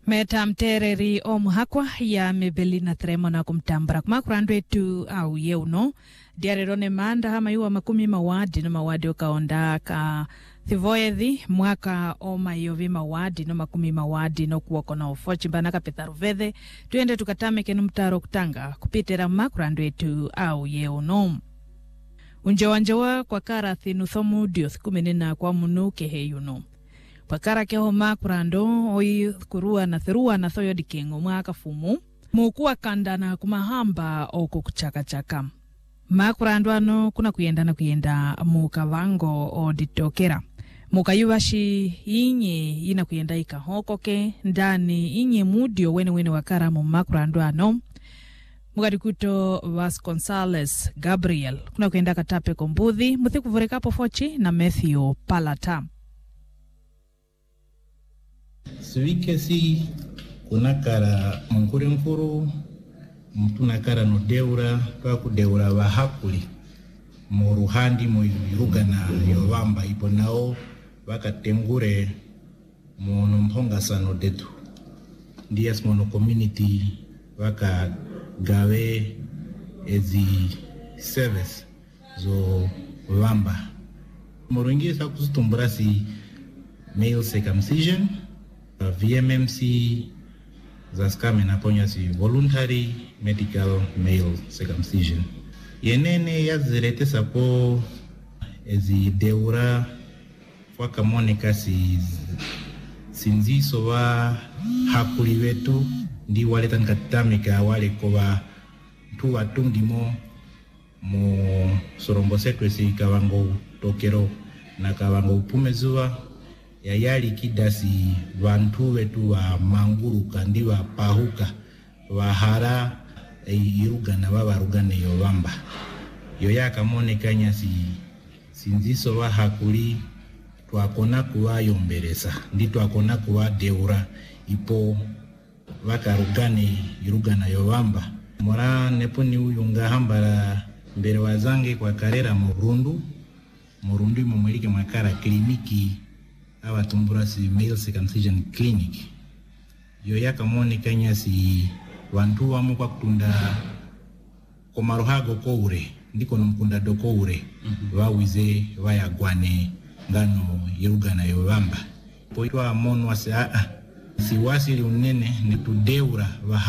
Meta mtereri omuhakwa ya mebelina tremona kumtambra kumakurandwe tu au yeuno diarerone manda hama yuwa makumi mawadi no mawadi okaonda ka thivoethi mwaka oma yovi mawadi no makumi mawadi no kuwako na ufochi mbanaka petharuvethe tuende tukatameke numtaro kutanga kupitera makurandwe tu au yeuno unjewanjewa kwa kara thinuthomu dioth kumenena kwa munu keheyuno pakara keho makurando oi kurua na thirua na thoyo dikengo mwaka fumu mukuwa kandana kumahamba oko kuchaka makurando ano kuna kuyenda mukavango o ditokera mukayuvashi inye ina kuyenda ikahokoke ndani inye mudio wene wakara mu makurando ano Mugadikuto Vasconcelos Gabriel kuna kuyenda katape kombuthi muthi kuvurekapo fochi na Matthew Palata. Sivikesi kunakara mkuru mtunakara no deura kwa kudeura wahakuli muruhandi muyirugana yovamba ipo nao wakatengure mono mponga sano detu ndias mono community waka gawe ezi service zo vamba moringisa kustumbirasi male circumcision VMMC zaskame naponya si voluntary medical male circumcision yenene yazirete sapo ezi deura waka monika si sinziso wa hakuli wetu ndi waleta nkatamika wale kowa tuwa tungimo mo sorombo setu esi kawango tokero na kawango upumezuwa ya yali kidasi vantu wetu wa manguruka ndi wa pahuka wa hara irugana wabarugane yovamba yoyaka monekanya sinziso wa hakuli twakona kuwa yomberesa ndi twakona kuwa deura ipo wakarugane irugana yovamba mora neponi uyunga hambara mbere wazange kwa karera murundu imumwelike mwakara kliniki awa tumbura si male circumcision clinic yoyaka monekanya si wantu wamu kwa kutunda komaruhago koure ndiko nomkunda dokoure wawize wayagwane ngano irugana yovamba poitwa monu wase si wasili unene ni tudeura